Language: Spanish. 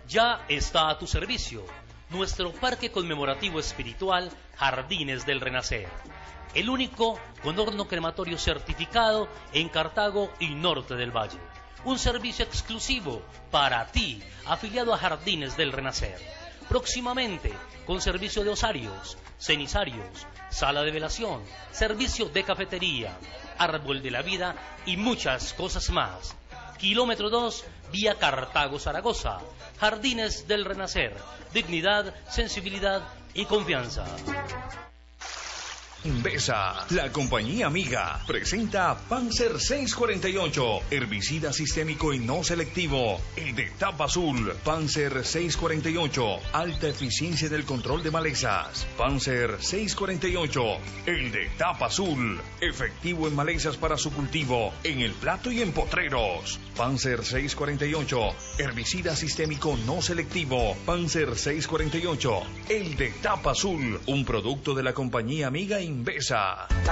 ya está a tu servicio nuestro Parque Conmemorativo Espiritual Jardines del Renacer, el único con horno crematorio certificado en Cartago y Norte del Valle. Un servicio exclusivo para ti, afiliado a Jardines del Renacer. Próximamente, con servicio de osarios, cenizarios, sala de velación, servicio de cafetería, árbol de la vida y muchas cosas más. Kilómetro 2, vía Cartago-Zaragoza. Jardines del Renacer. Dignidad, sensibilidad y confianza. Besa, la compañía amiga, presenta Panzer 648, herbicida sistémico y no selectivo, el de tapa azul. Panzer 648, alta eficiencia del control de malezas. Panzer 648, el de tapa azul, efectivo en malezas para su cultivo, en el plato y en potreros. Panzer 648, herbicida sistémico no selectivo. Panzer 648, el de tapa azul, un producto de la compañía amiga Invesa.